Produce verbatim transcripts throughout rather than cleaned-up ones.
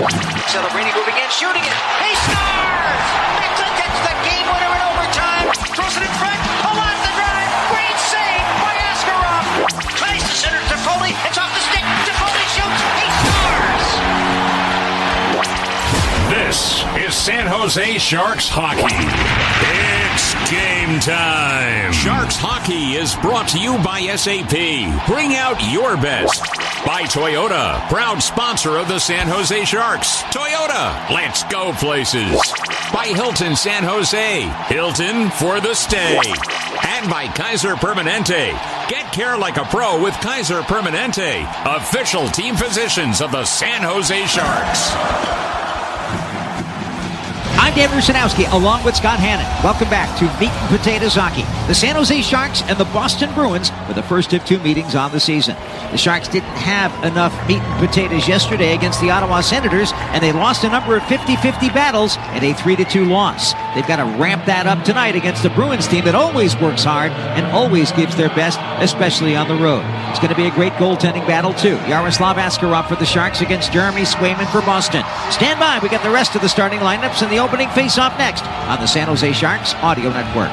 Celebrating, moving in, shooting it. He scores! Mixon gets the game winner in overtime. Throws it in front. Pull off the drive. Great save by Askarov. Tries to center to Foley. It's off the stick. Foley shoots. He scores! This is San Jose Sharks hockey. It's game time. Sharks hockey is brought to you by S A P. Bring out your best. By Toyota, proud sponsor of the San Jose Sharks. Toyota, let's go places. By Hilton San Jose, Hilton for the stay. And by Kaiser Permanente. Get care like a pro with Kaiser Permanente, official team physicians of the San Jose Sharks. I'm Dan Rusanowski, along with Scott Hannon. Welcome back to Meat and Potatoes Hockey. The San Jose Sharks and the Boston Bruins were the first of two meetings on the season. The Sharks didn't have enough meat and potatoes yesterday against the Ottawa Senators, and they lost a number of fifty-fifty battles in a three to two loss. They've got to ramp that up tonight against the Bruins team that always works hard and always gives their best, especially on the road. It's going to be a great goaltending battle, too. Yaroslav Askarov for the Sharks against Jeremy Swayman for Boston. Stand by. We got the rest of the starting lineups and the opening face-off next on the San Jose Sharks Audio Network.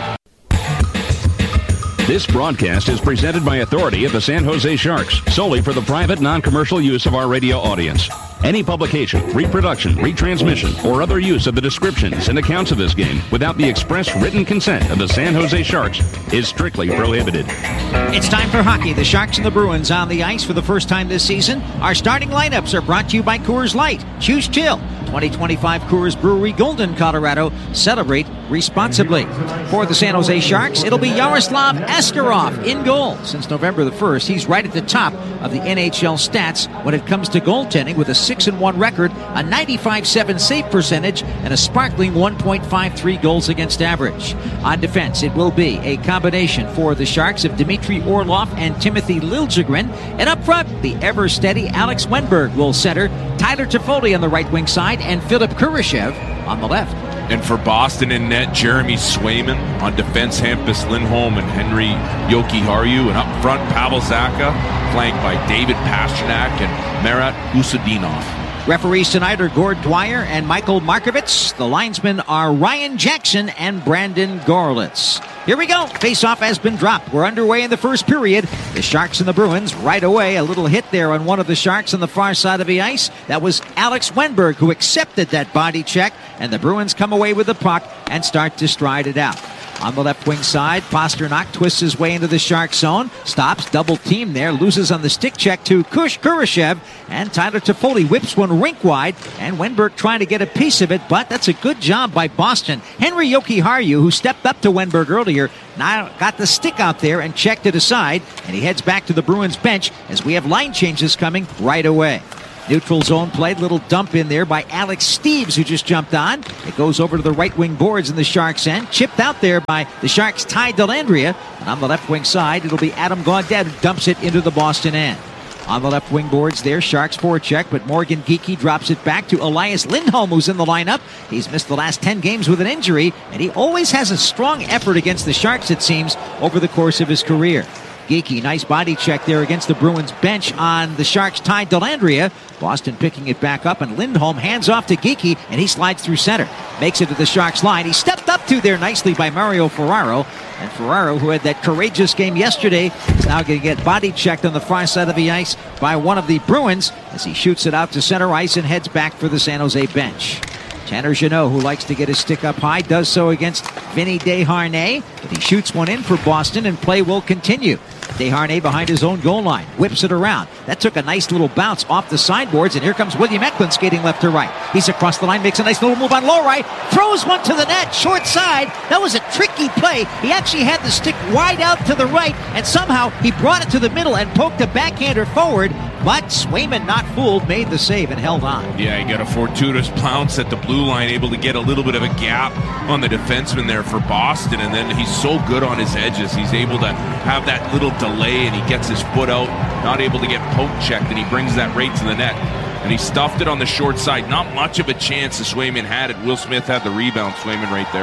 This broadcast is presented by authority of the San Jose Sharks, solely for the private, non-commercial use of our radio audience. Any publication, reproduction, retransmission, or other use of the descriptions and accounts of this game without the express written consent of the San Jose Sharks is strictly prohibited. It's time for hockey. The Sharks and the Bruins on the ice for the first time this season. Our starting lineups are brought to you by Coors Light. Choose chill. twenty twenty-five Coors Brewery, Golden, Colorado. Celebrate responsibly. For the San Jose Sharks, it'll be Yaroslav Askarov in goal. Since November the first, he's right at the top of the N H L stats when it comes to goaltending with a six and one record, a ninety-five point seven save percentage, and a sparkling one point five three goals against average. On defense, it will be a combination for the Sharks of Dmitry Orlov and Timothy Liljegren. And up front, the ever-steady Alex Wenberg will center, Tyler Toffoli on the right wing side, and Philip Kurashev on the left. And for Boston in net, Jeremy Swayman. On defense, Hampus Lindholm and Henry Jokiharju. And up front, Pavel Zacha, flanked by David Pastrnak and Marat Usadinov. Referees tonight are Gord Dwyer and Michael Markovitz. The linesmen are Ryan Jackson and Brandon Gorlitz. Here we go. Face-off has been dropped. We're underway in the first period. The Sharks and the Bruins right away. A little hit there on one of the Sharks on the far side of the ice. That was Alex Wenberg who accepted that body check. And the Bruins come away with the puck and start to stride it out. On the left wing side, Pastrnak twists his way into the Shark zone, stops, double team there, loses on the stick check to Kush Kurashev, and Tyler Toffoli whips one rink wide, and Wenberg trying to get a piece of it, but that's a good job by Boston. Henry Jokiharju, who stepped up to Wenberg earlier, now got the stick out there and checked it aside, and he heads back to the Bruins bench as we have line changes coming right away. Neutral zone played, little dump in there by Alex Steeves, who just jumped on. It goes over to the right wing boards in the Sharks' end. Chipped out there by the Sharks' Ty Dellandrea. And on the left wing side, it'll be Adam Gaudette who dumps it into the Boston end. On the left wing boards there, Sharks forecheck, but Morgan Geekie drops it back to Elias Lindholm, who's in the lineup. He's missed the last ten games with an injury, and he always has a strong effort against the Sharks, it seems, over the course of his career. Geekie, nice body check there against the Bruins bench on the Sharks' Ty Dellandrea. Boston picking it back up, and Lindholm hands off to Geekie, and he slides through center. Makes it to the Sharks' line. He stepped up to there nicely by Mario Ferraro. And Ferraro, who had that courageous game yesterday, is now going to get body checked on the far side of the ice by one of the Bruins as he shoots it out to center ice and heads back for the San Jose bench. Tanner Jeannot, who likes to get his stick up high, does so against Vinny Desharnais, but he shoots one in for Boston, and play will continue. Desharnais behind his own goal line, whips it around. That took a nice little bounce off the sideboards, and here comes William Eklund skating left to right. He's across the line, makes a nice little move on low right, throws one to the net, short side. That was a tricky play. He actually had the stick wide out to the right, and somehow he brought it to the middle and poked a backhander forward, but Swayman, not fooled, made the save and held on. Yeah, he got a fortuitous bounce at the blue line, able to get a little bit of a gap on the defenseman there for Boston, and then he's so good on his edges. He's able to have that little delay, and he gets his foot out, not able to get poke checked, and he brings that right to the net. And he stuffed it on the short side. Not much of a chance as Swayman had it. Will Smith had the rebound. Swayman right there.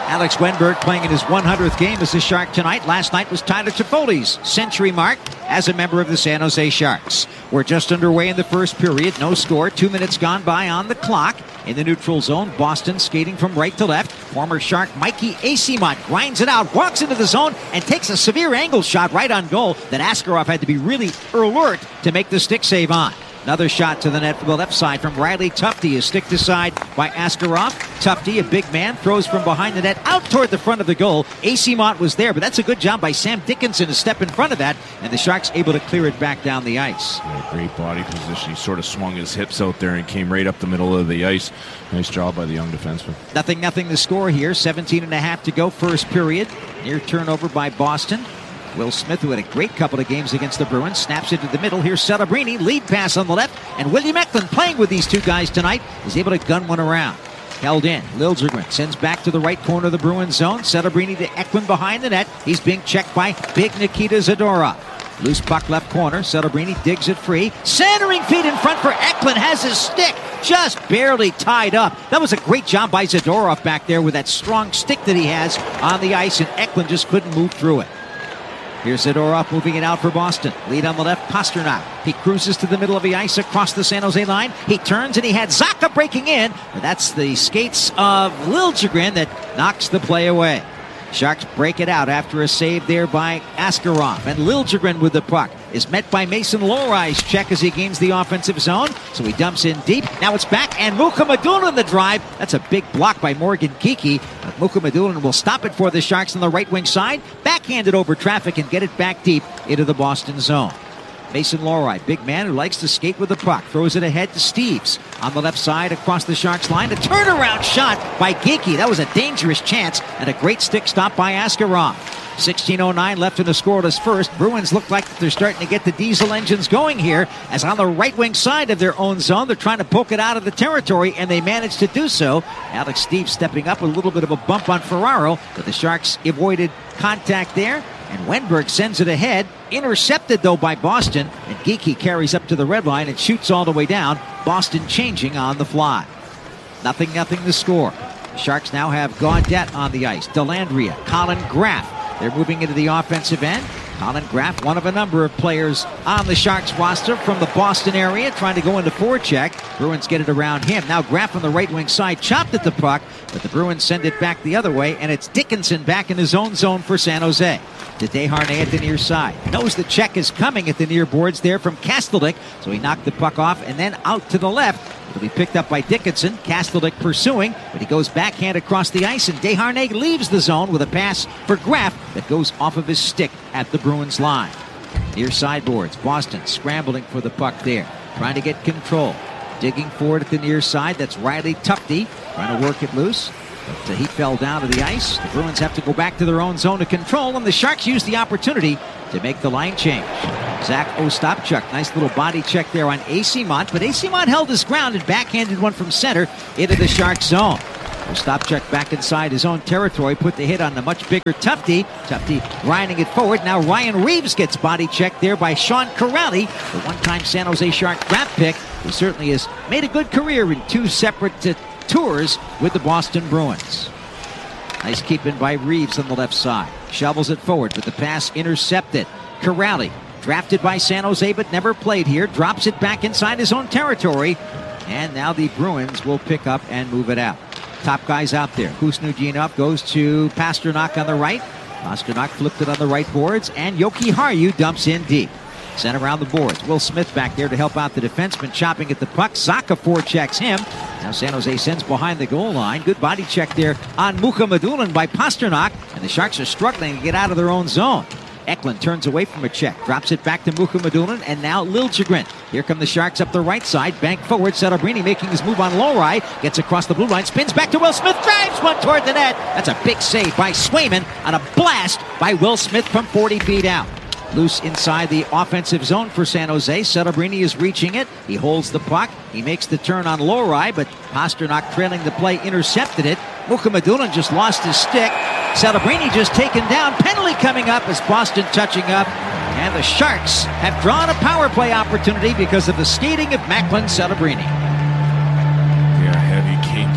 Alex Wenberg playing in his one hundredth game as a Shark tonight. Last night was Tyler Toffoli's century mark as a member of the San Jose Sharks. We're just underway in the first period. No score. Two minutes gone by on the clock. In the neutral zone, Boston skating from right to left. Former Shark Mikey Eyssimont grinds it out, walks into the zone, and takes a severe angle shot right on goal that Askarov had to be really alert to make the stick save on. Another shot to the net from the left side from Riley Tufte is sticked aside by Askarov. Tufte, a big man, throws from behind the net out toward the front of the goal. Eyssimont was there, but that's a good job by Sam Dickinson to step in front of that, and the Sharks able to clear it back down the ice. Yeah, great body position. He sort of swung his hips out there and came right up the middle of the ice. Nice job by the young defenseman. Nothing, nothing to score here. seventeen and a half to go, first period. Near turnover by Boston. Will Smith, who had a great couple of games against the Bruins, snaps it to the middle. Here's Celebrini, lead pass on the left, and William Eklund, playing with these two guys tonight, is able to gun one around. Held in. Liljegren sends back to the right corner of the Bruins zone. Celebrini to Eklund behind the net. He's being checked by big Nikita Zadorov. Loose puck left corner. Celebrini digs it free. Centering feet in front for Eklund. Has his stick just barely tied up. That was a great job by Zadorov back there with that strong stick that he has on the ice, and Eklund just couldn't move through it. Here's Zadorov moving it out for Boston. Lead on the left, Pastrnak. He cruises to the middle of the ice across the San Jose line. He turns and he had Zacha breaking in. But that's the skates of Liljegren that knocks the play away. Sharks break it out after a save there by Askarov. And Liljegren with the puck is met by Mason Lohrei's check as he gains the offensive zone. So he dumps in deep. Now it's back, and Mukhamadullin the drive. That's a big block by Morgan Geekie. But Mukhamadullin will stop it for the Sharks on the right wing side. Backhand it over traffic and get it back deep into the Boston zone. Mason Lohrei, big man who likes to skate with the puck, throws it ahead to Steeves. On the left side across the Sharks line, a turnaround shot by Geekie. That was a dangerous chance and a great stick stop by Askarov. sixteen oh nine left in the scoreless first. Bruins look like they're starting to get the diesel engines going here, as on the right wing side of their own zone, they're trying to poke it out of the territory, and they managed to do so. Alex Steeves stepping up with a little bit of a bump on Ferraro, but the Sharks avoided contact there. And Wenberg sends it ahead, intercepted though by Boston, and Geekie carries up to the red line and shoots all the way down. Boston changing on the fly. Nothing, nothing to score. The Sharks now have Gaudette on the ice. Dellandrea, Colin Graff. They're moving into the offensive end. Colin Graff, one of a number of players on the Sharks roster from the Boston area, trying to go into forecheck. Bruins get it around him. Now Graff on the right wing side, chopped at the puck, but the Bruins send it back the other way, and it's Dickinson back in his own zone for San Jose. To Desharnais at the near side. Knows the check is coming at the near boards there from Kastelik, so he knocked the puck off and then out to the left. It'll be picked up by Dickinson. Kastelik pursuing, but he goes backhand across the ice, and Desharnais leaves the zone with a pass for Graff that goes off of his stick at the Bruins line. Near sideboards, Boston scrambling for the puck there, trying to get control. Digging forward at the near side, that's Riley Tufte, trying to work it loose. But he fell down to the ice. The Bruins have to go back to their own zone to control, and the Sharks use the opportunity to make the line change. Zach Ostapchuk, nice little body check there on Eyssimont, but Eyssimont held his ground and backhanded one from center into the Sharks zone. Ostapchuk back inside his own territory, put the hit on the much bigger Tufte. Tufte grinding it forward. Now Ryan Reeves gets body checked there by Sean Corrali, the one-time San Jose Shark draft pick, who certainly has made a good career in two separate uh, tours with the Boston Bruins. Nice keeping by Reeves on the left side. Shovels it forward, but the pass intercepted. Corrali, drafted by San Jose but never played here, drops it back inside his own territory. And now the Bruins will pick up and move it out. Top guys out there. Khusnutdinov goes to Pastrnak on the right. Pastrnak flipped it on the right boards, and Yoki Haru dumps in deep. Sent around the boards. Will Smith back there to help out the defenseman, chopping at the puck. Zacha forechecks him. Now San Jose sends behind the goal line. Good body check there on Mukhamadullin by Pastrnak, and the Sharks are struggling to get out of their own zone. Eklund turns away from a check, drops it back to Mukhamadullin, and now Liljegren. Here come the Sharks up the right side, bank forward. Celebrini making his move on Lohrei, gets across the blue line, spins back to Will Smith, drives one toward the net. That's a big save by Swayman on a blast by Will Smith from forty feet out. Loose inside the offensive zone for San Jose. Celebrini is reaching it. He holds the puck. He makes the turn on Lohrei, but Pastrnak trailing the play intercepted it. Mukhamadullin just lost his stick. Celebrini just taken down. Penalty coming up as Boston touching up. And the Sharks have drawn a power play opportunity because of the skating of Macklin Celebrini. Yeah, heavy came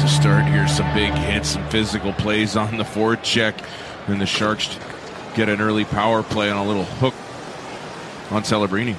to start here. Some big hits, some physical plays on the forecheck. And the Sharks get an early power play on a little hook on Celebrini.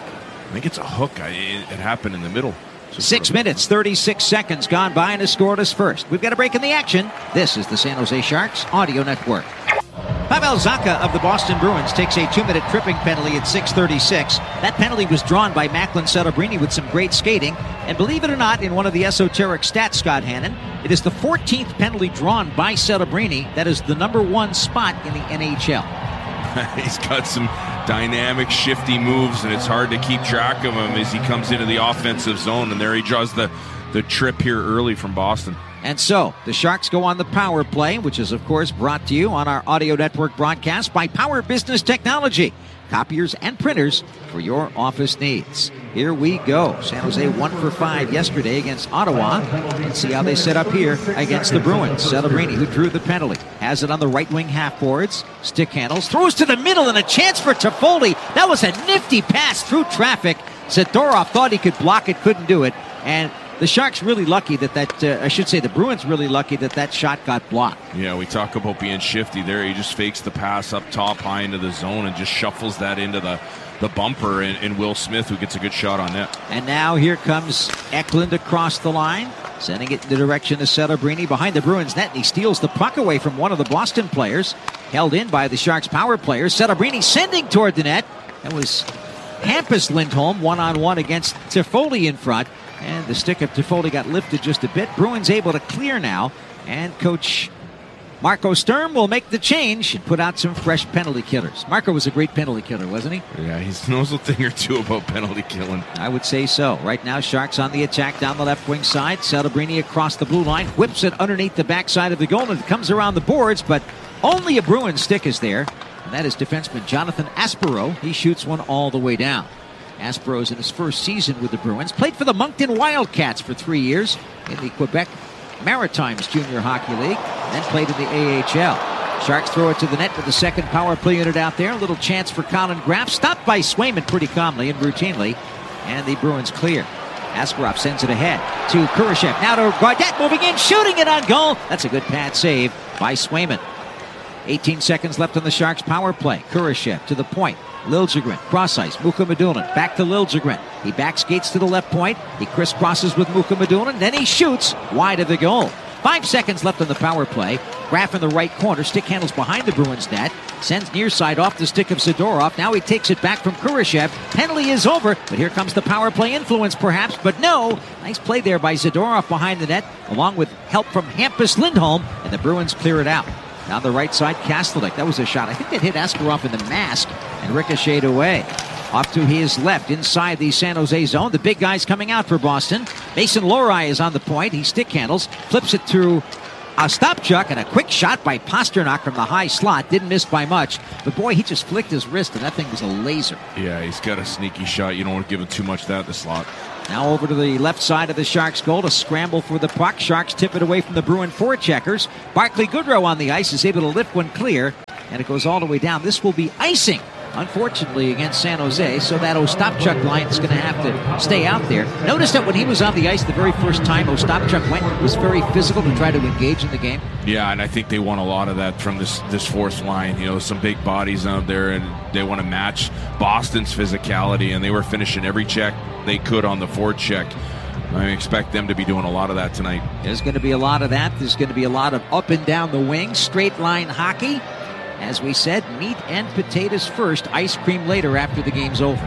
I think it's a hook. I, it, it happened in the middle. Six minutes, thirty-six seconds gone by and a scoreless first. We've got a break in the action. This is the San Jose Sharks Audio Network. Pavel Zacha of the Boston Bruins takes a two-minute tripping penalty at six thirty-six. That penalty was drawn by Macklin Celebrini with some great skating. And believe it or not, in one of the esoteric stats, Scott Hannon, it is the fourteenth penalty drawn by Celebrini. That is the number one spot in the N H L. He's got some dynamic, shifty moves, and it's hard to keep track of him as he comes into the offensive zone. And there he draws the, the trip here early from Boston. And so, the Sharks go on the power play, which is, of course, brought to you on our Audio Network broadcast by Power Business Technology. Copiers and printers for your office needs. Here we go. San Jose one for five yesterday against Ottawa. Let's see how they set up here against the Bruins. Celebrini, who drew the penalty, has it on the right wing half boards. Stick handles, throws to the middle, and a chance for Toffoli. That was a nifty pass through traffic. Zadorov thought he could block it, couldn't do it. And the Sharks really lucky that that, uh, I should say the Bruins really lucky that that shot got blocked. Yeah, we talk about being shifty there. He just fakes the pass up top high into the zone and just shuffles that into the, the bumper and, and Will Smith, who gets a good shot on net. And now here comes Eklund across the line, sending it in the direction of Celebrini behind the Bruins net, and he steals the puck away from one of the Boston players, held in by the Sharks power players. Celebrini sending toward the net. That was Hampus Lindholm one-on-one against Toffoli in front. And the stick of Toffoli got lifted just a bit. Bruins able to clear now. And Coach Marco Sturm will make the change and put out some fresh penalty killers. Marco was a great penalty killer, wasn't he? Yeah, he knows a thing or two about penalty killing. I would say so. Right now, Sharks on the attack down the left wing side. Celebrini across the blue line. Whips it underneath the backside of the goal. And it comes around the boards, but only a Bruins stick is there. And that is defenseman Jonathan Aspero. He shoots one all the way down. Aspero's in his first season with the Bruins. Played for the Moncton Wildcats for three years in the Quebec Maritimes Junior Hockey League. Then played in the A H L. Sharks throw it to the net with the second power play unit out there. A little chance for Colin Graff. Stopped by Swayman pretty calmly and routinely. And the Bruins clear. Askarov sends it ahead to Kurashev. Now to Gaudette moving in, shooting it on goal. That's a good pad save by Swayman. eighteen seconds left on the Sharks power play. Kurashev to the point. Liljegren, cross ice, Mukhamadullin, back to Liljegren. He back skates to the left point. He crisscrosses with Mukhamadullin, then he shoots wide of the goal. Five seconds left on the power play. Graff in the right corner, stick handles behind the Bruins net. Sends near side off the stick of Zadorov. Now he takes it back from Kurashev. Penalty is over, but here comes the power play influence perhaps, but no. Nice play there by Zadorov behind the net, along with help from Hampus Lindholm, and the Bruins clear it out. Down the right side, Kastelik. That was a shot. I think that hit Askarov in the mask and ricocheted away. Off to his left, inside the San Jose zone. The big guy's coming out for Boston. Mason Lohrei is on the point. He stick handles, flips it through Ostapchuk, and a quick shot by Pasternak from the high slot. Didn't miss by much. But boy, he just flicked his wrist, and that thing was a laser. Yeah, he's got a sneaky shot. You don't want to give him too much of that in the slot. Now over to the left side of the Sharks goal to scramble for the puck. Sharks tip it away from the Bruin forecheckers. Barclay Goodrow on the ice is able to lift one clear, and it goes all the way down. This will be icing, unfortunately, against San Jose, so that Ostapchuk line is going to have to stay out there. Notice that when he was on the ice the very first time, Ostapchuk went was very physical to try to engage in the game. Yeah, and I think they want a lot of that from this this fourth line. You know, some big bodies out there, and they want to match Boston's physicality, and they were finishing every check they could on the forecheck. I expect them to be doing a lot of that tonight. There's going to be a lot of that. There's going to be a lot of up and down the wing, straight line hockey. As we said, meat and potatoes first, ice cream later after the game's over.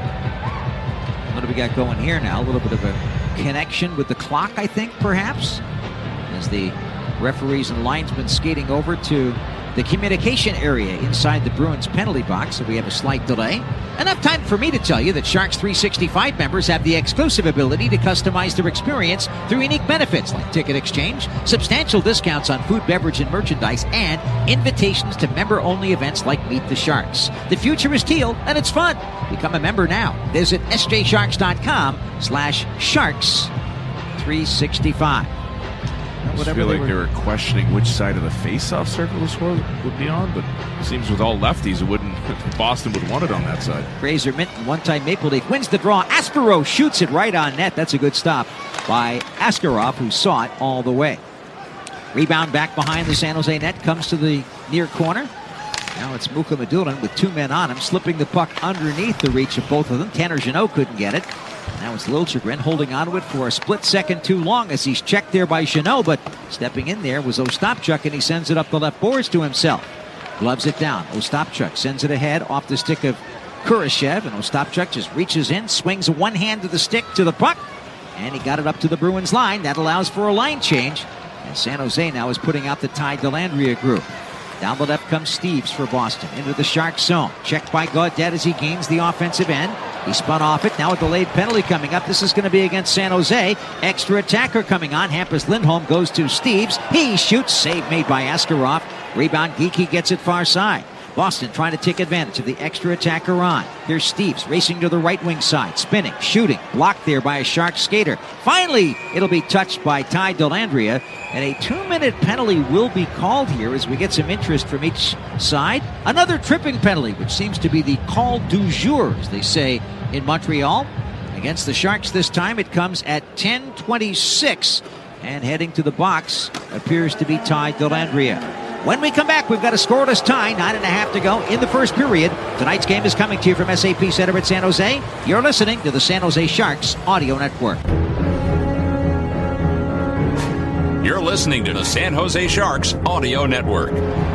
What do we got going here now? A little bit of a connection with the clock, I think, perhaps, as the referees and linesmen skating over to the communication area inside the Bruins penalty box, so we have a slight delay. Enough time for me to tell you that Sharks three sixty-five members have the exclusive ability to customize their experience through unique benefits like ticket exchange, substantial discounts on food, beverage, and merchandise, and invitations to member-only events like Meet the Sharks. The future is teal, and it's fun. Become a member now. Visit sjsharks.com slash sharks 365. I just feel like they were... they were questioning which side of the face-off circle this would be on, but it seems with all lefties it wouldn't Boston would want it on that side. Fraser Minton, one-time Maple Leaf, wins the draw. Aspero shoots it right on net. That's a good stop by Askarov, who saw it all the way. Rebound back behind the San Jose net, comes to the near corner. Now it's Muka Madulin with two men on him, slipping the puck underneath the reach of both of them. Tanner Jeannot couldn't get it. Now it's Liljegren holding on to it for a split second too long as he's checked there by Jeannot, but stepping in there was Ostapchuk, and he sends it up the left boards to himself. Gloves it down. Ostapchuk sends it ahead off the stick of Kurashev, and Ostapchuk just reaches in, swings one hand to the stick to the puck, and he got it up to the Bruins line. That allows for a line change, and San Jose now is putting out the Ty Dellandrea group. Down the left comes Steeves for Boston. Into the Sharks zone. Checked by Gaudette as he gains the offensive end. He spun off it. Now a delayed penalty coming up. This is going to be against San Jose. Extra attacker coming on. Hampus Lindholm goes to Steeves. He shoots. Save made by Askarov. Rebound. Geekie gets it far side. Boston trying to take advantage of the extra attacker on. Here's Steeves racing to the right wing side. Spinning. Shooting. Blocked there by a Sharks skater. Finally, it'll be touched by Ty Dellandrea. And a two-minute penalty will be called here as we get some interest from each side. Another tripping penalty, which seems to be the call du jour, as they say in Montreal. Against the Sharks this time, it comes at ten twenty-six. And heading to the box appears to be Ty Dellandrea. When we come back, we've got a scoreless tie, nine and a half to go in the first period. Tonight's game is coming to you from S A P Center at San Jose. You're listening to the San Jose Sharks Audio Network. You're listening to the San Jose Sharks Audio Network.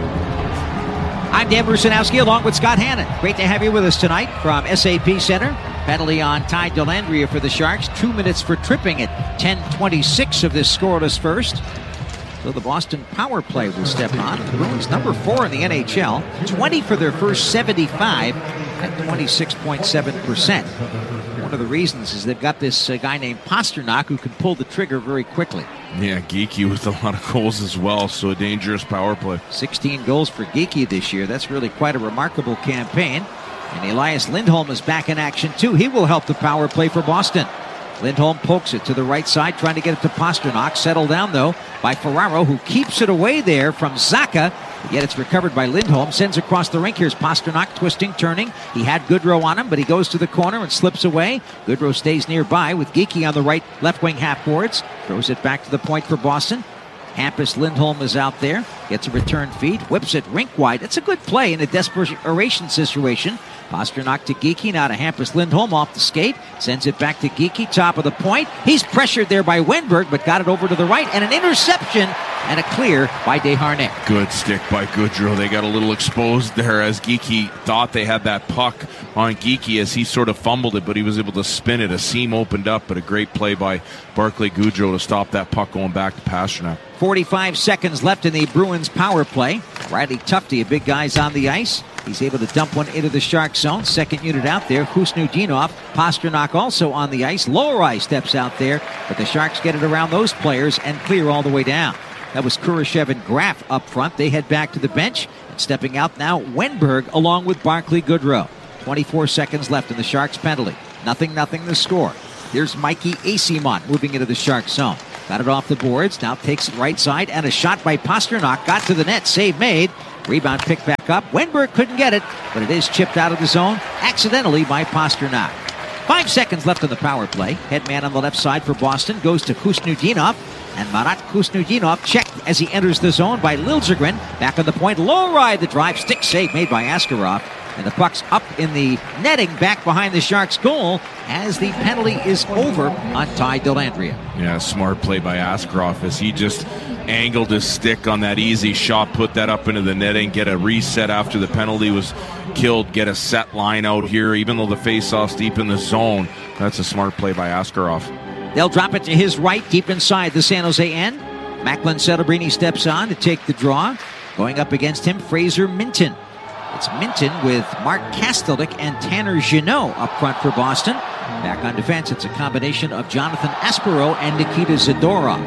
I'm Dan Brusinowski along with Scott Hannon. Great to have you with us tonight from S A P Center. Penalty on Ty Dellandrea for the Sharks. Two minutes for tripping at ten twenty-six of this scoreless first. So the Boston power play will step on. The Bruins number four in the N H L. twenty for their first seventy-five at twenty-six point seven percent. One of the reasons is they've got this uh, guy named Pasternak who can pull the trigger very quickly. Yeah, Geekie with a lot of goals as well, so a dangerous power play. sixteen goals for Geekie this year. That's really quite a remarkable campaign. And Elias Lindholm is back in action too. He will help the power play for Boston. Lindholm pokes it to the right side, trying to get it to Pasternak. Settled down, though, by Ferraro, who keeps it away there from Zacha. Yet it's recovered by Lindholm. Sends across the rink. Here's Pasternak, twisting, turning. He had Goodrow on him, but he goes to the corner and slips away. Goodrow stays nearby with Geekie on the right left wing half boards. Throws it back to the point for Boston. Hampus Lindholm is out there. Gets a return feed. Whips it rink wide. It's a good play in a desperation situation. Pasternak to Geekie, now to Hampus Lindholm off the skate. Sends it back to Geekie, top of the point. He's pressured there by Wenberg, but got it over to the right. And an interception and a clear by Desharnais. Good stick by Goodrow. They got a little exposed there as Geekie thought they had that puck on Geekie as he sort of fumbled it, but he was able to spin it. A seam opened up, but a great play by Barclay Goodrow to stop that puck going back to Pasternak. forty-five seconds left in the Bruins power play. Riley Tufte, a big guy's on the ice. He's able to dump one into the Shark zone. Second unit out there. Kusnudinov. Pasternak also on the ice. Lohrei steps out there, but the Sharks get it around those players and clear all the way down. That was Kurashev and Graf up front. They head back to the bench. And stepping out now, Wenberg along with Barclay Goodrow. twenty-four seconds left in the Sharks penalty. Nothing, nothing the score. Here's Mikey Asimont moving into the Shark zone. Got it off the boards. Now takes it right side. And a shot by Pasternak. Got to the net. Save made. Rebound picked back up. Wenberg couldn't get it, but it is chipped out of the zone accidentally by Pasternak. Five seconds left on the power play. Head man on the left side for Boston goes to Kusnudinov. And Marat Kusnudinov checked as he enters the zone by Liljegren. Back on the point. Lohrei, the drive. Stick save made by Askarov. And the puck's up in the netting back behind the Sharks' goal as the penalty is over on Ty Dellandrea. Yeah, smart play by Askarov as he just angled his stick on that easy shot, put that up into the netting, get a reset after the penalty was killed, get a set line out here, even though the faceoff's deep in the zone. That's a smart play by Askarov. They'll drop it to his right, deep inside the San Jose end. Macklin Celebrini steps on to take the draw. Going up against him, Fraser Minton. It's Minton with Mark Kastelik and Tanner Jeannot up front for Boston. Back on defense, it's a combination of Jonathan Aspero and Nikita Zadorov.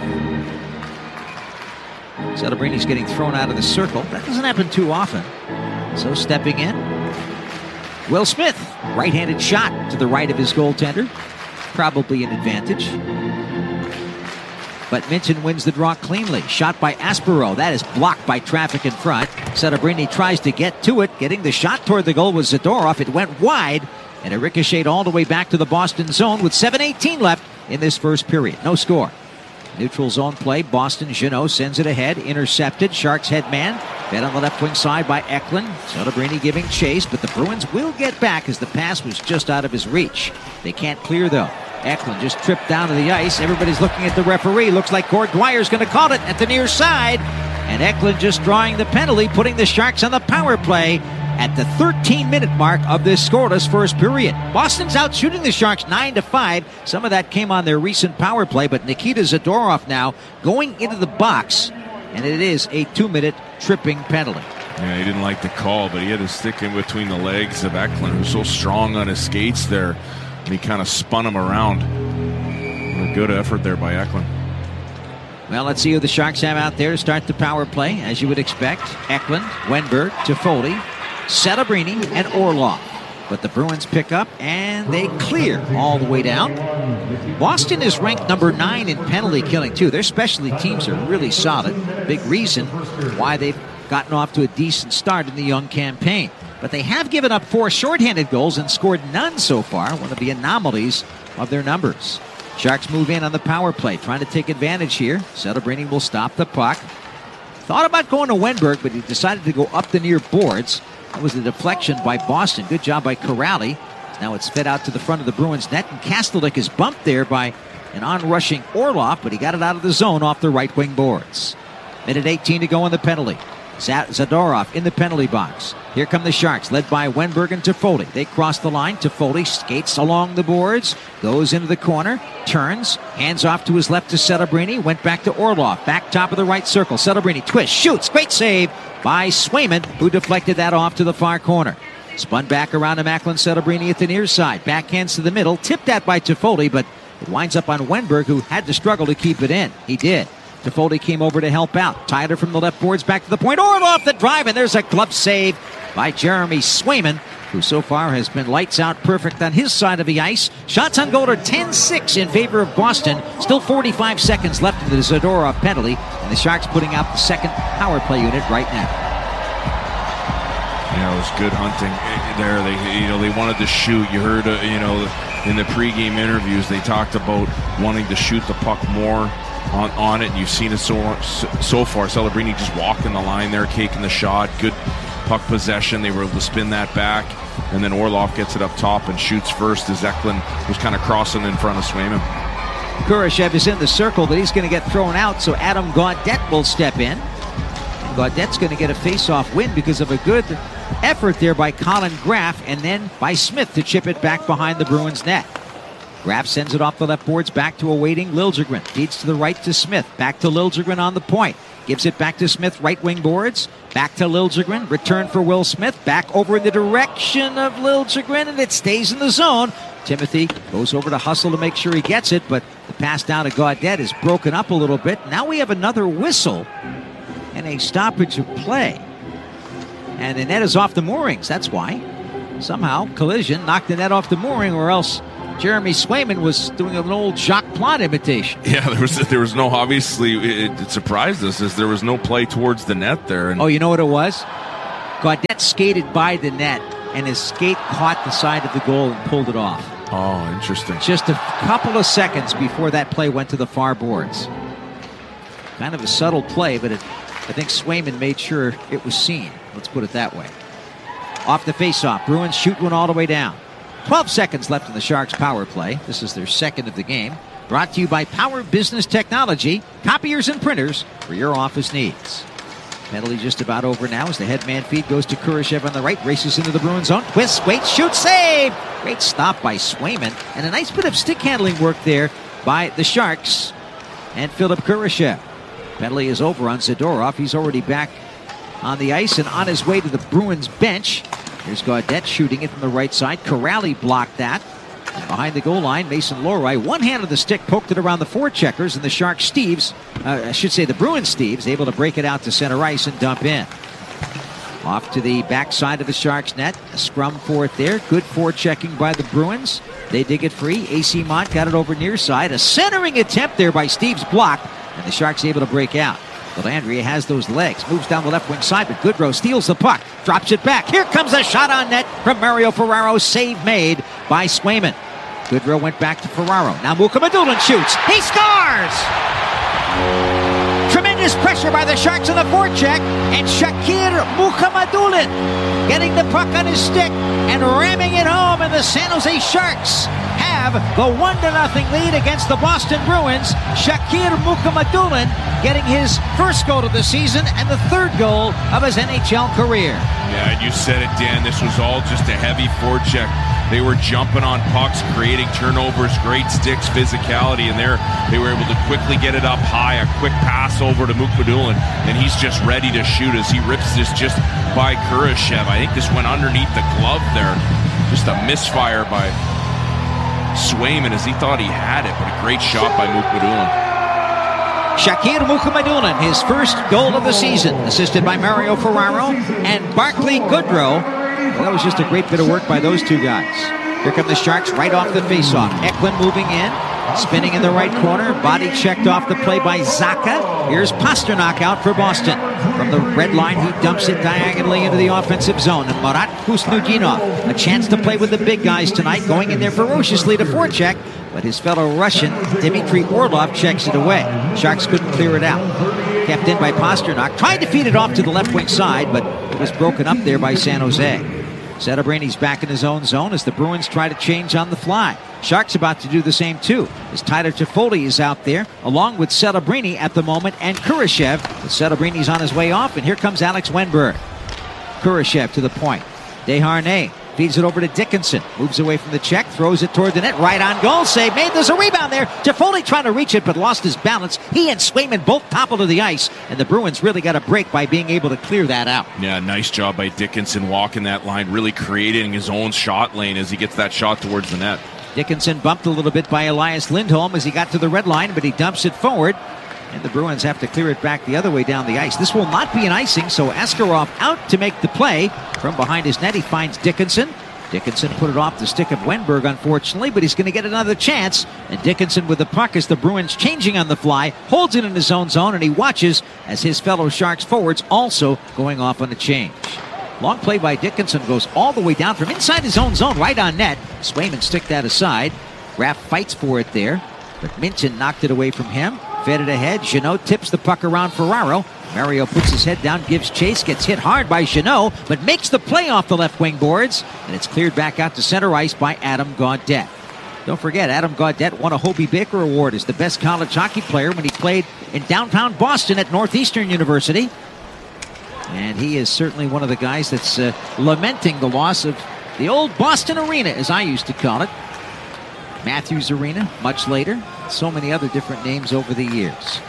Celebrini's getting thrown out of the circle. That doesn't happen too often. So stepping in, Will Smith. Right-handed shot to the right of his goaltender. Probably an advantage. but Minton wins the draw cleanly. Shot by Aspero. That is blocked by traffic in front. Celebrini tries to get to it. Getting the shot toward the goal was Zadorov. It went wide, and it ricocheted all the way back to the Boston zone with seven eighteen left in this first period. No score. Neutral zone play. Boston. Jeannot sends it ahead. Intercepted. Sharks head man. Fed on the left wing side by Eklund. Celebrini giving chase, but the Bruins will get back as the pass was just out of his reach. They can't clear, though. Eklund just tripped down to the ice. Everybody's looking at the referee. Looks like Gord Dwyer's going to call it at the near side. And Eklund just drawing the penalty, putting the Sharks on the power play at the thirteen-minute mark of this scoreless first period. Boston's out shooting the Sharks nine to five. Some of that came on their recent power play, but Nikita Zadorov now going into the box, and it is a two-minute tripping penalty. Yeah, he didn't like the call, but he had to stick in between the legs of Eklund, who's so strong on his skates there, and he kind of spun him around. A good effort there by Eklund. Well, let's see who the Sharks have out there to start the power play, as you would expect. Eklund, Wenberg, Toffoli, Celebrini, and Orlov. But the Bruins pick up, and they clear all the way down. Boston is ranked number nine in penalty killing, too. Their specialty teams are really solid. Big reason why they've gotten off to a decent start in the young campaign. But they have given up four shorthanded goals and scored none so far, one of the anomalies of their numbers. Sharks move in on the power play, trying to take advantage here. Celebrini will stop the puck. Thought about going to Wenberg, but he decided to go up the near boards. That was a deflection by Boston. Good job by Corrali. Now it's fed out to the front of the Bruins net, and Kastelik is bumped there by an on-rushing Orlov, but he got it out of the zone off the right wing boards. Minute eighteen to go in the penalty. Zadorov in the penalty box. Here come the Sharks, led by Wenberg and Toffoli. They cross the line. Toffoli skates along the boards, goes into the corner, turns, hands off to his left to Celebrini, went back to Orlov, back top of the right circle. Celebrini twists, shoots, great save by Swayman, who deflected that off to the far corner. Spun back around to Macklin Celebrini at the near side. Backhands to the middle, tipped that by Toffoli, but it winds up on Wenberg, who had to struggle to keep it in. He did. Toffoli came over to help out. Tyler from the left boards back to the point. Orlov the drive, and there's a glove save by Jeremy Swayman, who so far has been lights out perfect on his side of the ice. Shots on goal are ten six in favor of Boston. Still forty-five seconds left in the Zadorov penalty, and the Sharks putting out the second power play unit right now. Yeah, it was good hunting there. They, you know, they wanted to shoot. You heard, uh, you know, in the pregame interviews, they talked about wanting to shoot the puck more on, on it, and you've seen it so so far. Celebrini just walking the line there, taking the shot. Good puck possession. They were able to spin that back, and then Orlov gets it up top and shoots first as Eklund was kind of crossing in front of Swayman. Kurashev is in the circle, but he's going to get thrown out, so Adam Gaudette will step in. Gaudette's going to get a face-off win because of a good effort there by Colin Graff, and then by Smith to chip it back behind the Bruins net. Graff sends it off the left boards back to a waiting Liljegren. Feeds to the right to Smith. Back to Liljegren on the point. Gives it back to Smith, right wing boards. Back to Liljegren. Return for Will Smith. Back over in the direction of Liljegren, and it stays in the zone. Timothy goes over to hustle to make sure he gets it, but the pass down to Gaudette is broken up a little bit. Now we have another whistle and a stoppage of play. And the net is off the moorings. That's why. Somehow, collision knocked the net off the mooring, or else Jeremy Swayman was doing an old Jacques Plante imitation. Yeah, there was there was no, obviously, it, it surprised us as there was no play towards the net there. And oh, you know what it was? Gaudette skated by the net, and his skate caught the side of the goal and pulled it off. Oh, interesting. Just a couple of seconds before that play went to the far boards. Kind of a subtle play, but it, I think Swayman made sure it was seen. Let's put it that way. Off the faceoff, Bruins shoot one all the way down. twelve seconds left in the Sharks power play. This is their second of the game. Brought to you by Power Business Technology, copiers and printers for your office needs. Penalty just about over now as the headman feed goes to Kurashev on the right, races into the Bruins zone. Twist, waits, shoots, save! Great stop by Swayman, and a nice bit of stick handling work there by the Sharks and Philip Kurashev. Penalty is over on Zadorov. He's already back on the ice and on his way to the Bruins bench. Here's Gaudette shooting it from the right side. Corrali blocked that. And behind the goal line, Mason Lohrei, one hand of the stick, poked it around the forecheckers, and the Sharks Steves, uh, I should say the Bruins Steves, able to break it out to center ice and dump in. Off to the backside of the Sharks net. A scrum for it there. Good forechecking by the Bruins. They dig it free. A C Mont got it over near side. A centering attempt there by Steves blocked. and the Sharks able to break out. Dellandrea has those legs, moves down the left wing side, but Goodrow steals the puck, drops it back. Here comes a shot on net from Mario Ferraro, save made by Swayman. Goodrow went back to Ferraro. Now Mukhamadullin shoots. He scores! Tremendous pressure by the Sharks on the forecheck, and Shakir Mukhamadullin getting the puck on his stick and ramming it home, and the San Jose Sharks have the one to nothing lead against the Boston Bruins. Shakir Mukhamadullin getting his first goal of the season and the third goal of his N H L career. Yeah, and you said it, Dan. This was all just a heavy forecheck. They were jumping on pucks, creating turnovers, great sticks, physicality, and there they were able to quickly get it up high. A quick pass over to Mukhamadullin, and he's just ready to shoot as he rips this just by Kurashev. I think this went underneath the glove there. Just a misfire by Swayman as he thought he had it, but a great shot by Mukhamadullin. Shakir Mukhamadullin, his first goal of the season, assisted by Mario Ferraro and Barclay Goodrow. Well, that was just a great bit of work by those two guys. Here come the Sharks right off the faceoff. Eklund moving in, spinning in the right corner. Body checked off the play by Zacha. Here's Pasternak out for Boston. From the red line, he dumps it diagonally into the offensive zone. And Marat Kusnudinov, a chance to play with the big guys tonight, going in there ferociously to forecheck. But his fellow Russian, Dmitry Orlov, checks it away. Sharks couldn't clear it out. Kept in by Pasternak. Tried to feed it off to the left wing side, but it was broken up there by San Jose. Settebrini back in his own zone as the Bruins try to change on the fly. Sharks about to do the same too, as Tyler Toffoli is out there, along with Settebrini at the moment, and Kurashev. But Settebrini's on his way off, and here comes Alex Wenberg. Kurashev to the point. Desharnais feeds it over to Dickinson. Moves away from the check, throws it toward the net. Right on goal, save made. There's a rebound there. Toffoli trying to reach it, but lost his balance. He and Swayman both toppled to the ice, and the Bruins really got a break by being able to clear that out. Yeah, nice job by Dickinson walking that line, really creating his own shot lane as he gets that shot towards the net. Dickinson bumped a little bit by Elias Lindholm as he got to the red line, but he dumps it forward. And the Bruins have to clear it back the other way down the ice. This will not be an icing, so Askarov out to make the play. From behind his net, he finds Dickinson. Dickinson put it off the stick of Wenberg, unfortunately, but he's going to get another chance. And Dickinson with the puck as the Bruins changing on the fly, holds it in his own zone, and he watches as his fellow Sharks forwards also going off on a change. Long play by Dickinson goes all the way down from inside his own zone, right on net. Swayman stick that aside. Raff fights for it there, but Minton knocked it away from him. Fed it ahead. Jeannot tips the puck around Ferraro. Mario puts his head down, gives chase, gets hit hard by Jeannot, but makes the play off the left wing boards, and it's cleared back out to center ice by Adam Gaudette. Don't forget, Adam Gaudette won a Hobey Baker Award as the best college hockey player when he played in downtown Boston at Northeastern University. And he is certainly one of the guys that's uh, lamenting the loss of the old Boston Arena, as I used to call it. Matthews Arena, much later. So many other different names over the years.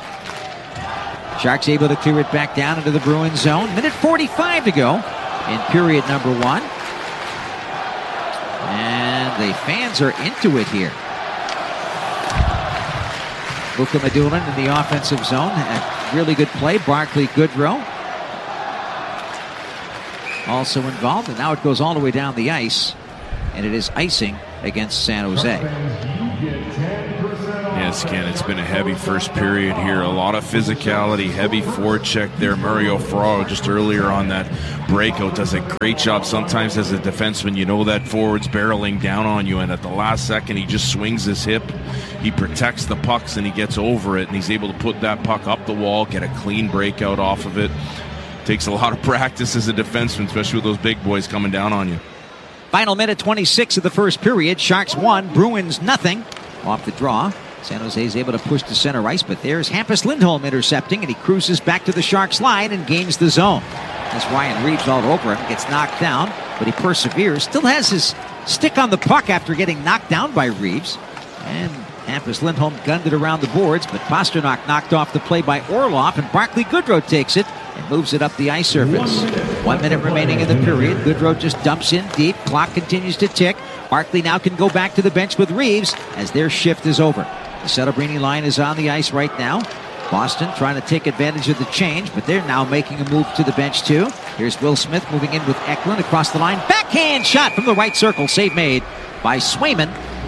Sharks able to clear it back down into the Bruins zone. Minute forty-five to go in period number one. And the fans are into it here. Mukhamadullin in the offensive zone. A really good play. Barclay Goodrow also involved. And now it goes all the way down the ice. And it is icing against San Jose. Yes, Ken, it's been a heavy first period here. A lot of physicality, heavy forecheck there. Mario Ferraro just earlier on that breakout does a great job. Sometimes as a defenseman, you know that forward's barreling down on you, and at the last second, he just swings his hip. He protects the pucks, and he gets over it, and he's able to put that puck up the wall, get a clean breakout off of it. Takes a lot of practice as a defenseman, especially with those big boys coming down on you. Final minute twenty-six of the first period. Sharks one, Bruins nothing. Off the draw. San Jose is able to push to center ice, but there's Hampus Lindholm intercepting, and he cruises back to the Sharks line and gains the zone. That's Ryan Reeves all over him, gets knocked down, but he perseveres. Still has his stick on the puck after getting knocked down by Reeves. And Hampus Lindholm gunned it around the boards, but Pasternak knocked off the play by Orlov, and Barclay Goodrow takes it and moves it up the ice surface. One minute remaining in the period. Goodrow just dumps in deep. Clock continues to tick. Barclay now can go back to the bench with Reeves as their shift is over. The Settebrini line is on the ice right now. Boston trying to take advantage of the change, but they're now making a move to the bench too. Here's Will Smith moving in with Eklund across the line. Backhand shot from the right circle. Save made by Swayman.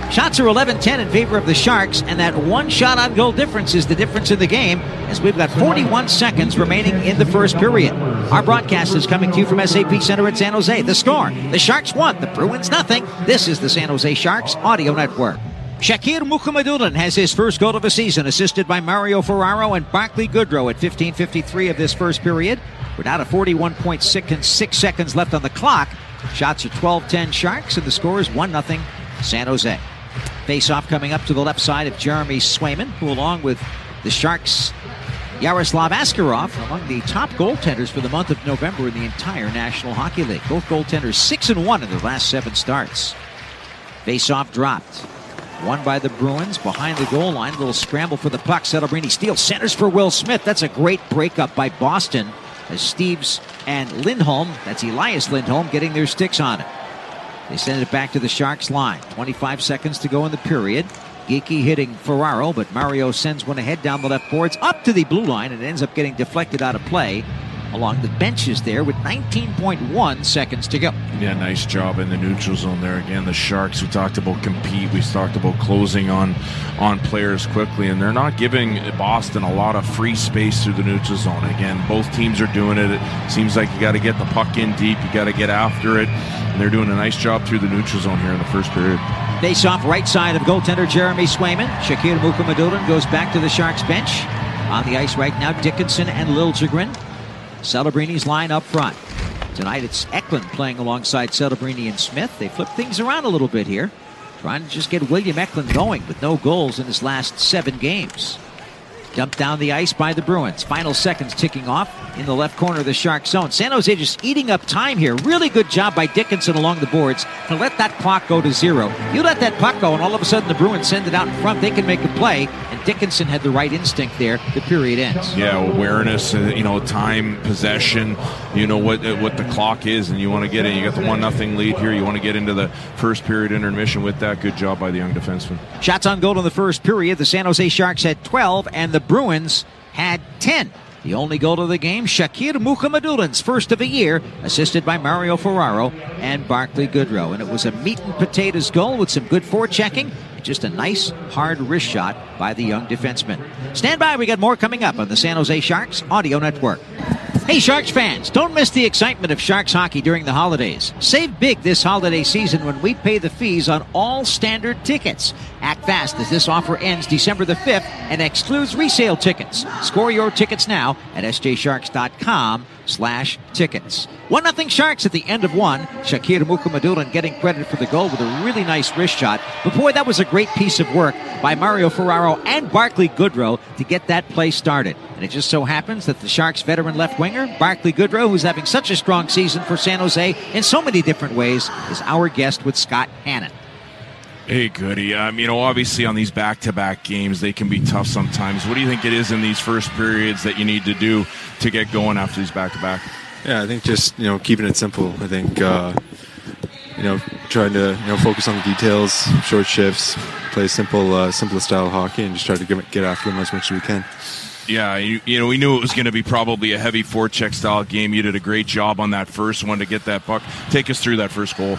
Shots are eleven ten in favor of the Sharks, and that one shot on goal difference is the difference in the game, as we've got forty-one seconds remaining in the first period. Our broadcast is coming to you from S A P Center in San Jose. The score, the Sharks won, the Bruins nothing. This is the San Jose Sharks Audio Network. Shakir Mukhamadullin has his first goal of the season, assisted by Mario Ferraro and Barclay Goodrow at fifteen fifty-three of this first period. We're down to forty-one point six and six seconds left on the clock. Shots are twelve ten Sharks, and the score is one nothing San Jose. Face-off coming up to the left side of Jeremy Swayman, who along with the Sharks' Yaroslav Askarov, among the top goaltenders for the month of November in the entire National Hockey League. Both goaltenders six and one in their last seven starts. Face-off dropped. Won by the Bruins behind the goal line. A little scramble for the puck. Celebrini steals, centers for Will Smith. That's a great breakup by Boston as Steeves and Lindholm, that's Elias Lindholm, getting their sticks on it. They send it back to the Sharks line. twenty-five seconds to go in the period. Geekie hitting Ferraro, but Mario sends one ahead down the left boards up to the blue line and ends up getting deflected out of play along the benches there with nineteen point one seconds to go. Yeah, nice job in the neutral zone there. Again, the Sharks, we talked about compete. We talked about closing on, on players quickly, and they're not giving Boston a lot of free space through the neutral zone. Again, both teams are doing it. It seems like you got to get the puck in deep. You got to get after it, and they're doing a nice job through the neutral zone here in the first period. Face off right side of goaltender Jeremy Swayman. Shakir Mukhamadullin goes back to the Sharks bench. On the ice right now, Dickinson and Liljegren. Celebrini's line up front. Tonight it's Eklund playing alongside Celebrini and Smith. They flip things around a little bit here, trying to just get William Eklund going with no goals in his last seven games. Dumped down the ice by the Bruins. Final seconds ticking off in the left corner of the Shark zone. San Jose just eating up time here. Really good job by Dickinson along the boards to let that clock go to zero. You let that puck go, and all of a sudden the Bruins send it out in front. They can make a play, and Dickinson had the right instinct there. The period ends. Yeah, awareness, uh, you know, time, possession, you know what uh, what the clock is, and you want to get in. You got the one nothing lead here. You want to get into the first period intermission with that. Good job by the young defenseman. Shots on goal in the first period. The San Jose Sharks had twelve, and the Bruins had ten. The only goal of the game, Shakir Mukhamadullin's first of the year, assisted by Mario Ferraro and Barclay Goodrow. And it was a meat and potatoes goal with some good forechecking and just a nice, hard wrist shot by the young defenseman. Stand by, we got more coming up on the San Jose Sharks Audio Network. Hey, Sharks fans, don't miss the excitement of Sharks hockey during the holidays. Save big this holiday season when we pay the fees on all standard tickets. Act fast as this offer ends December the fifth and excludes resale tickets. Score your tickets now at sjsharks.com slash tickets. one nothing Sharks at the end of one. Shakir Mukhamadullin getting credit for the goal with a really nice wrist shot. But boy, that was a great piece of work by Mario Ferraro and Barclay Goodrow to get that play started. And it just so happens that the Sharks veteran left winger, Barclay Goodrow, who's having such a strong season for San Jose in so many different ways, is our guest with Scott Hannon. Hey, Goody. Um, you know, obviously on these back-to-back games, they can be tough sometimes. What do you think it is in these first periods that you need to do to get going after these back-to-back? Yeah, I think just, you know, keeping it simple. I think, uh, you know, trying to, you know, focus on the details, short shifts, play simple, uh, simple style of hockey, and just try to get, get after them as much as we can. Yeah, you, you know, we knew it was going to be probably a heavy forecheck style game. You did a great job on that first one to get that puck. Take us through that first goal.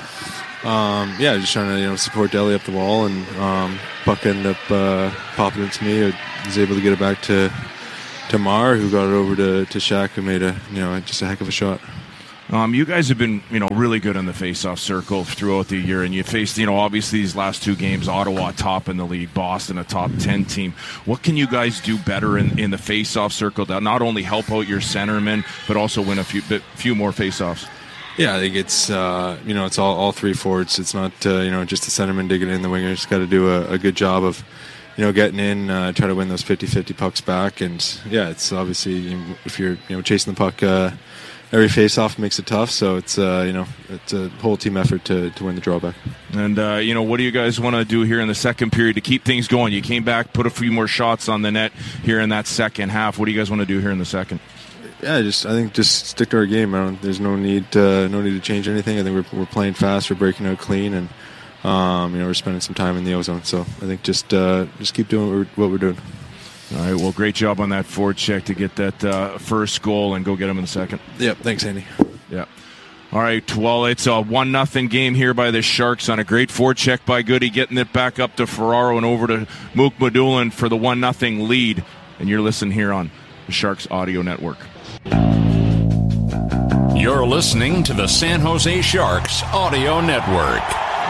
Um, yeah, just trying to, you know, support Deli up the wall, and um, puck ended up uh, popping into me. I was able to get it back to to Mar, who got it over to to Shaq, who made a, you know, just a heck of a shot. Um, you guys have been, you know, really good in the face-off circle throughout the year, and you faced, you know, obviously these last two games, Ottawa top in the league, Boston a top ten team. What can you guys do better in, in the face-off circle to not only help out your centermen, but also win a few bit, few more face-offs? Yeah, I think it's, uh, you know, it's all, all three forwards. It's not, uh, you know, just the centerman digging in the wingers. Got to do a, a good job of, you know, getting in, uh, try to win those fifty-fifty pucks back. And, yeah, it's obviously, if you're, you know, chasing the puck, uh, every face-off makes it tough. So it's, uh, you know, it's a whole team effort to, to win the drawback. And, uh, you know, what do you guys want to do here in the second period to keep things going? You came back, put a few more shots on the net here in that second half. What do you guys want to do here in the second? Yeah, just I think just stick to our game. I don't, there's no need uh, no need to change anything. I think we're we're playing fast. We're breaking out clean, and um, you know, we're spending some time in the ozone. So I think just uh, just keep doing what we're, what we're doing. All right. Well, great job on that forecheck to get that uh, first goal and go get him in the second. Yep. Thanks, Andy. Yeah. All right, well, it's a one nothing game here by the Sharks on a great forecheck by Goody, getting it back up to Ferraro and over to Mukhamadullin for the one nothing lead. And you're listening here on the Sharks Audio Network. You're listening to the San Jose Sharks Audio Network.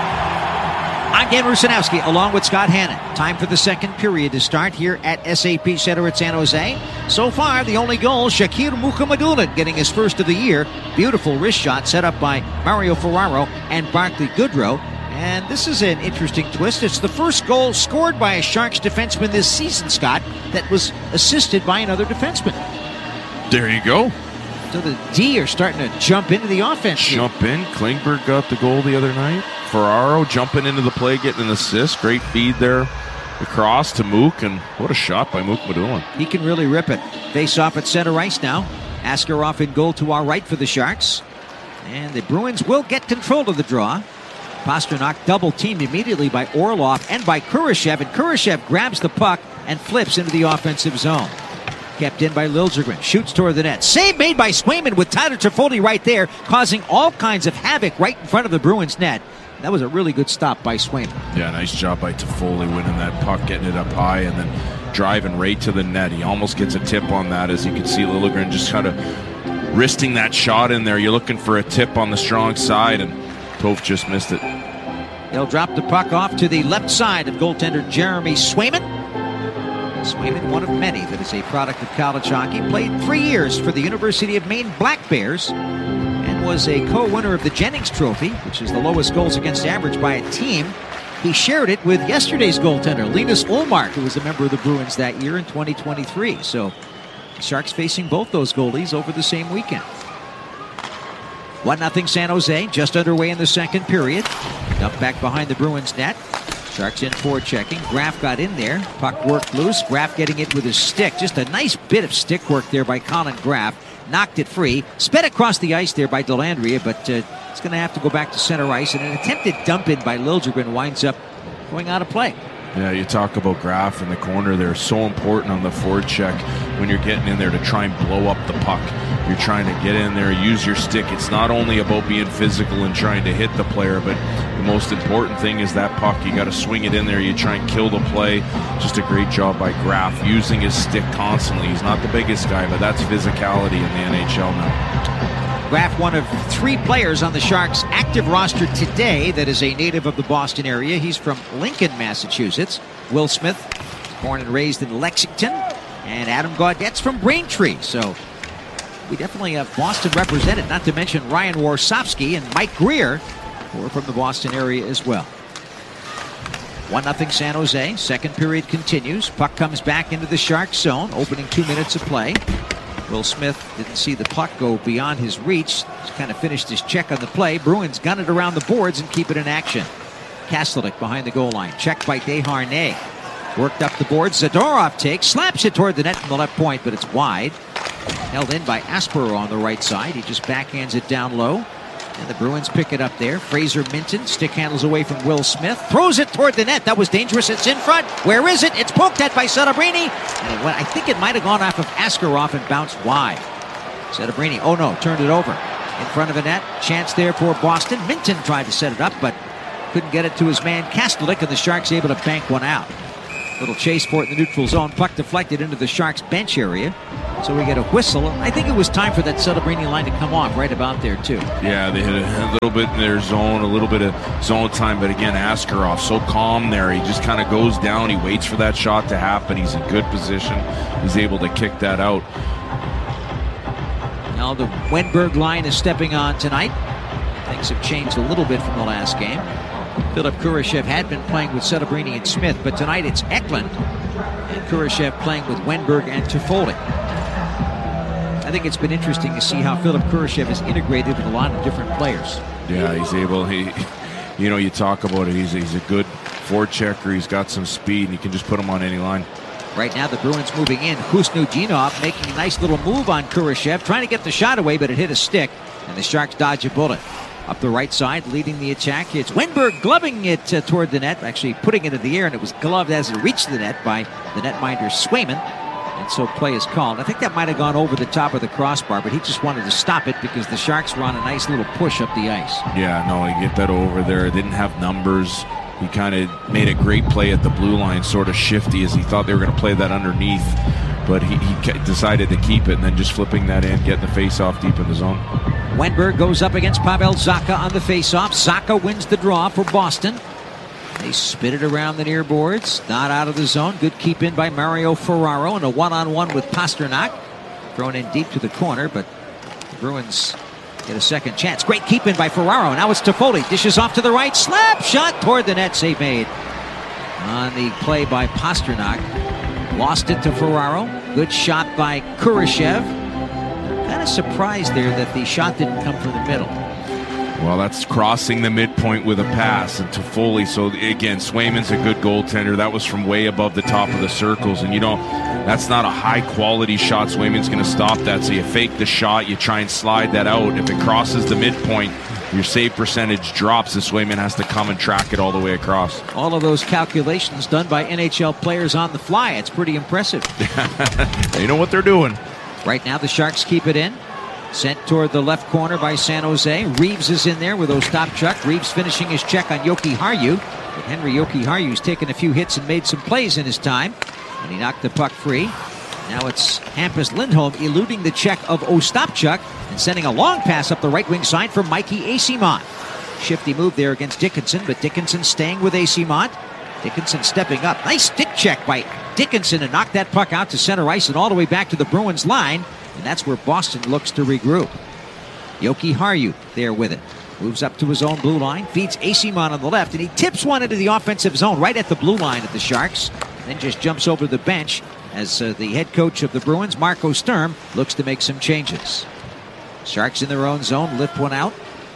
I'm Dan Rusanowski along with Scott Hannon. Time for the second period to start here at S A P Center at San Jose. So far, the only goal, Shakir Mukhamadullin getting his first of the year. Beautiful wrist shot set up by Mario Ferraro and Barclay Goodrow. And this is an interesting twist. It's the first goal scored by a Sharks defenseman this season, Scott, that was assisted by another defenseman. There you go. So the D are starting to jump into the offense here. Jump in. Klingberg got the goal the other night. Ferraro jumping into the play, getting an assist. Great feed there across to Mook, and what a shot by Mukhamadullin. He can really rip it. Face off at center ice now. Askarov in goal to our right for the Sharks. And the Bruins will get control of the draw. Pasternak double teamed immediately by Orlov and by Kurashev, and Kurashev grabs the puck and flips into the offensive zone. Kept in by Liljegren, shoots toward the net. Save made by Swayman with Tyler Toffoli right there, causing all kinds of havoc right in front of the Bruins net. That was a really good stop by Swayman. Yeah, nice job by Toffoli winning that puck, getting it up high, and then driving right to the net. He almost gets a tip on that, as you can see Liljegren just kind of wristing that shot in there. You're looking for a tip on the strong side, and Toff just missed it. They'll drop the puck off to the left side of goaltender Jeremy Swayman. Swayman, one of many that is a product of college hockey, played three years for the University of Maine Black Bears and was a co-winner of the Jennings Trophy, which is the lowest goals against average by a team. He shared it with yesterday's goaltender, Linus Ullmark, who was a member of the Bruins that year in twenty twenty-three. So the Sharks facing both those goalies over the same weekend. one nothing San Jose, just underway in the second period. Dumped back behind the Bruins net. Sharks in forechecking. Graf got in there. Puck worked loose. Graf getting it with his stick. Just a nice bit of stick work there by Colin Graf. Knocked it free. Sped across the ice there by Dellandrea, but uh, it's going to have to go back to center ice. And an attempted dump in by Liljegren winds up going out of play. Yeah, you talk about Graf in the corner there. So important on the forecheck when you're getting in there to try and blow up the puck. You're trying to get in there, use your stick. It's not only about being physical and trying to hit the player, but the most important thing is that puck. You got to swing it in there. You try and kill the play. Just a great job by Graf, using his stick constantly. He's not the biggest guy, but that's physicality in the N H L now. Graf, one of three players on the Sharks' active roster today that is a native of the Boston area. He's from Lincoln, Massachusetts. Will Smith, born and raised in Lexington. And Adam Gaudette's from Braintree. So we definitely have Boston represented, not to mention Ryan Warsofsky and Mike Greer, who are from the Boston area as well. one nothing San Jose. Second period continues. Puck comes back into the Sharks zone, opening two minutes of play. Will Smith didn't see the puck go beyond his reach. Just kind of finished his check on the play. Bruins gun it around the boards and keep it in action. Kastelik behind the goal line. Checked by Desharnais. Worked up the boards. Zadorov takes, slaps it toward the net from the left point, but it's wide. Held in by Aspero on the right side. He just backhands it down low. And the Bruins pick it up there. Fraser Minton stick handles away from Will Smith. Throws it toward the net. That was dangerous. It's in front. Where is it? It's poked at by Celebrini. And it went, I think it might have gone off of Askarov and bounced wide. Celebrini, oh no, turned it over. In front of the net. Chance there for Boston. Minton tried to set it up, but couldn't get it to his man Kastelik, and the Sharks able to bank one out. Little chase for it in the neutral zone. Puck deflected into the Sharks bench area. So we get a whistle. I think it was time for that Celebrini line to come off right about there, too. Yeah, they hit a little bit in their zone, a little bit of zone time. But again, Askarov, so calm there. He just kind of goes down. He waits for that shot to happen. He's in good position. He's able to kick that out. Now the Wenberg line is stepping on tonight. Things have changed a little bit from the last game. Philip Kurashev had been playing with Celebrini and Smith, but tonight it's Eklund and Kurashev playing with Wenberg and Toffoli. I think it's been interesting to see how Philip Kurashev is integrated with a lot of different players. Yeah, he's able, he, you know, you talk about it, he's, he's a good forechecker, he's got some speed, and you can just put him on any line. Right now the Bruins moving in. Khusnutdinov making a nice little move on Kurashev, trying to get the shot away, but it hit a stick, and the Sharks dodge a bullet. Up the right side, leading the attack, it's Wenberg gloving it uh, toward the net, actually putting it in the air, and it was gloved as it reached the net by the netminder Swayman. And so play is called. I think that might have gone over the top of the crossbar, but he just wanted to stop it because the Sharks were on a nice little push up the ice. Yeah, no, he get that over there. Didn't have numbers. He kind of made a great play at the blue line, sort of shifty as he thought they were going to play that underneath. But he, he decided to keep it and then just flipping that in, getting the face-off deep in the zone. Wenberg goes up against Pavel Zacha on the face-off. Zacha wins the draw for Boston. They spit it around the near boards. Not out of the zone. Good keep in by Mario Ferraro and a one-on-one with Pastrnak. Thrown in deep to the corner, but the Bruins get a second chance. Great keep in by Ferraro. Now it's Toffoli. Dishes off to the right. Slap shot toward the net. Save made on the play by Pastrnak. Lost it to Ferraro. Good shot by Kurashev. Kind of surprised there that the shot didn't come from the middle. Well, that's crossing the midpoint with a pass and Toffoli. So again, Swayman's a good goaltender. That was from way above the top of the circles, and you know that's not a high quality shot. Swayman's going to stop that. So you fake the shot, you try and slide that out. If it crosses the midpoint, your save percentage drops, and Swayman has to come and track it all the way across. All of those calculations done by N H L players on the fly. It's pretty impressive. They know what they're doing. Right now the Sharks keep it in. Sent toward the left corner by San Jose. Reeves is in there with Ostapchuk. Reeves finishing his check on Yoki Haru. But Henry Yoki Haru's taken a few hits and made some plays in his time. And he knocked the puck free. Now it's Hampus Lindholm eluding the check of Ostapchuk and sending a long pass up the right wing side for Mikey Eyssimont. Shifty move there against Dickinson, but Dickinson staying with Eyssimont. Dickinson stepping up. Nice stick check by Dickinson and knocked that puck out to center ice and all the way back to the Bruins line. And that's where Boston looks to regroup. Yoki Haru there with it. Moves up to his own blue line. Feeds Eyssimont on the left. And he tips one into the offensive zone right at the blue line of the Sharks. Then just jumps over the bench as uh, the head coach of the Bruins, Marco Sturm, looks to make some changes. Sharks in their own zone. Lift one out.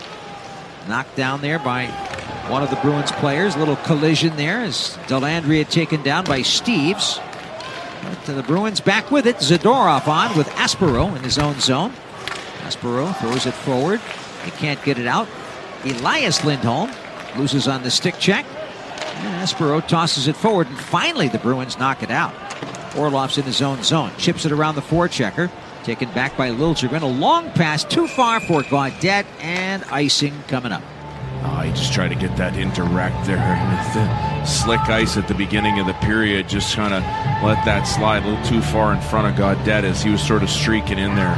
Knocked down there by one of the Bruins players. A little collision there as Dellandrea taken down by Steeves. But the Bruins back with it. Zadorov on with Aspero in his own zone. Aspero throws it forward. He can't get it out. Elias Lindholm loses on the stick check. And Aspero tosses it forward. And finally the Bruins knock it out. Orlov's in his own zone. Chips it around the forechecker. Taken back by Liljegren. A long pass too far for Gaudette. And icing coming up. Oh, he just tried to get that indirect there. The slick ice at the beginning of the period, just kind of let that slide a little too far in front of Gaudette as he was sort of streaking in there.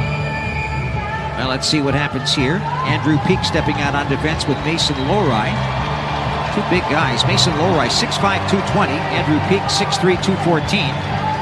Well, let's see what happens here. Andrew Peeke stepping out on defense with Mason Lohrei. Two big guys. Mason Lohrei, six five, two twenty. Andrew Peeke, six three, two fourteen.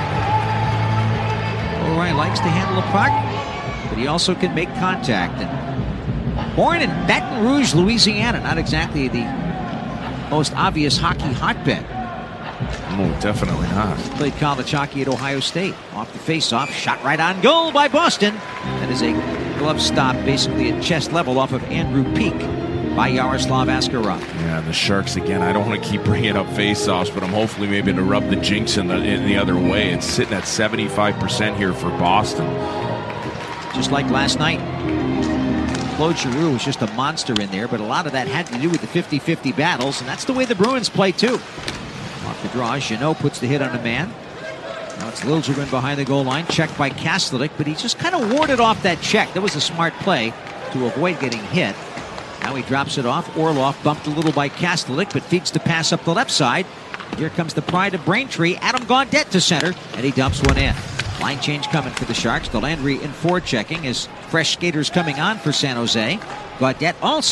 Lohrei likes to handle the puck, but he also can make contact. And born in Baton Rouge, Louisiana, not exactly the most obvious hockey hotbed. No, definitely not. Played college hockey at Ohio State. Off the face-off, shot right on goal by Boston. That is a glove stop, basically at chest level off of Andrew Peeke by Yaroslav Askarov. Yeah, the Sharks again. I don't want to keep bringing up face-offs, but I'm hopefully maybe to rub the jinx in the, in the other way. It's sitting at seventy-five percent here for Boston. Just like last night. Claude Giroux was just a monster in there, but a lot of that had to do with the fifty fifty battles, and that's the way the Bruins play too. Off the draw, Jeannot puts the hit on a man. Now it's Liljegren behind the goal line, checked by Kastelic, but he just kind of warded off that check. That was a smart play to avoid getting hit. Now he drops it off. Orlov bumped a little by Kastelic, but feeds the pass up the left side. Here comes the pride of Braintree, Adam Gaudette to center, and he dumps one in. Line change coming for the Sharks. Dellandrea in forechecking as fresh skaters coming on for San Jose. Gaudette also